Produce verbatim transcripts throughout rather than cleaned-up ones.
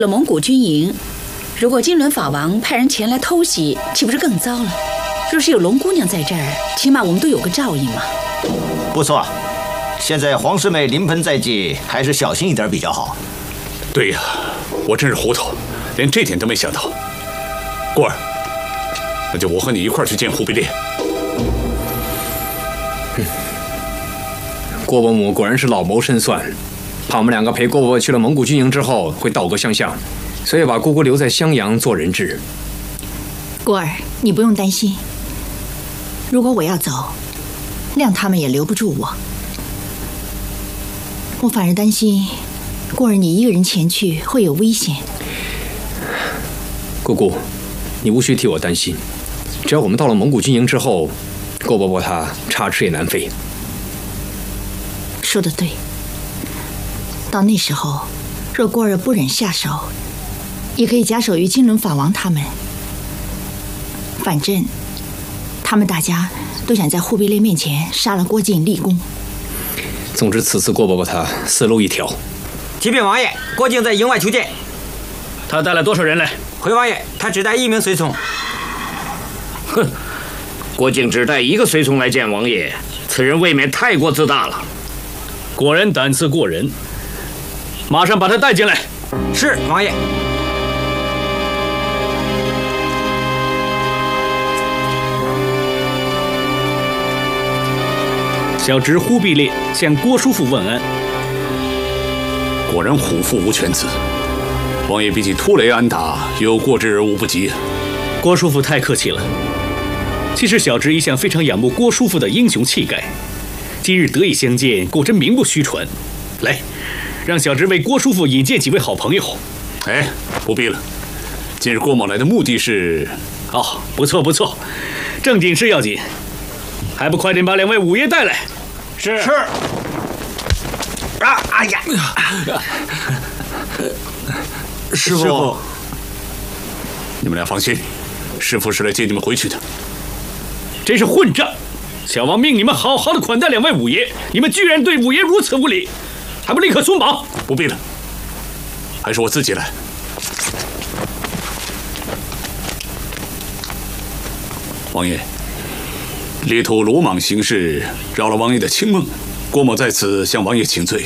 了蒙古军营，如果金轮法王派人前来偷袭，岂不是更糟了？若是有龙姑娘在这儿，起码我们都有个照应嘛。 不错，现在皇师妹临盆在即，还是小心一点比较好。 对呀，我真是糊涂，连这点都没想到。过儿，那就我和你一块儿去见忽必烈。 嗯，郭伯母果然是老谋深算。 怕我们两个陪姑姑去了蒙古军营之后会倒戈相向，所以把姑姑留在襄阳做人质。 郭儿，你不用担心。如果我要走，亮他们也留不住我。我反而担心，郭儿你一个人前去会有危险。 姑姑，你无需替我担心。只要我们到了蒙古军营之后，郭伯伯他插翅也难飞。 说得对。 到那时候，若郭儿不忍下手，也可以假手于金轮法王他们。反正，他们大家都想在忽必烈面前杀了郭靖立功。 总之，此次郭伯伯他死路一条。 启禀王爷，郭靖在营外求见。 他带了多少人来？ 回王爷，他只带一名随从。 哼，郭靖只带一个随从来见王爷，此人未免太过自大了。果然胆次过人。 马上把他带进来。 是，王爷。 小侄忽必烈向郭叔父问安。 果然虎父无犬子，王爷比起突雷安达，有过之而无不及。 郭叔父太客气了。其实小侄一向非常仰慕郭叔父的英雄气概，今日得以相见，果真名不虚传。来。 让小侄为郭叔父引荐几位好朋友。 哎，不必了。今日郭某来的目的是…… 哦，不错不错，正经事要紧，还不快点把两位五爷带来？ 是是。啊！哎呀！ 师傅， 你们俩放心，师傅是来接你们回去的。 真是混账！小王命你们好好的款待两位五爷，你们居然对五爷如此无礼！ 还不立刻松绑！ 不必了，还是我自己来。王爷，猎土鲁莽行事，扰了王爷的清梦，郭某在此向王爷请罪。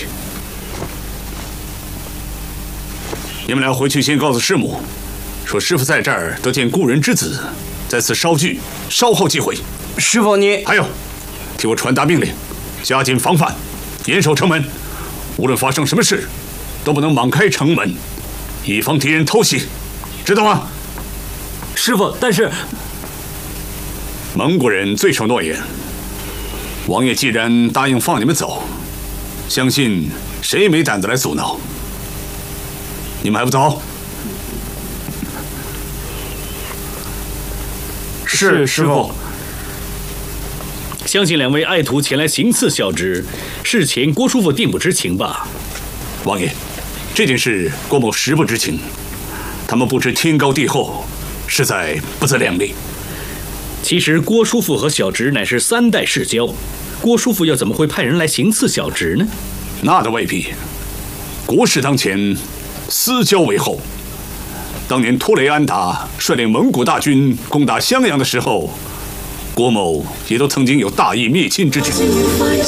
你们俩回去先告诉师母，说师傅在这儿得见故人之子，在此稍聚，稍后即回。 师傅你还有，替我传达命令，加紧防范，严守城门。 无论发生什么事，都不能莽开城门，以防敌人偷袭，知道吗？ 师傅，但是蒙古人最守诺言。王爷既然答应放你们走，相信谁也没胆子来阻挠。你们还不走？ 是师傅。 相信两位爱徒前来行刺小侄，事前郭叔父定不知情吧？ 王爷，这件事郭某实不知情，他们不知天高地厚，实在不自量力。 其实郭叔父和小侄乃是三代世交，郭叔父又怎么会派人来行刺小侄呢？ 那倒未必。国事当前，私交为后。当年突雷安达率领蒙古大军攻打襄阳的时候。 郭某也都曾经有大义灭亲之举。